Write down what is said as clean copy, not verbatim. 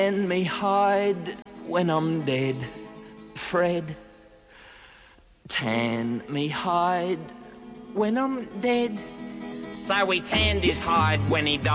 Tan me hide when I'm dead, Fred. Tan me hide when I'm dead. So we tanned his hide when he died.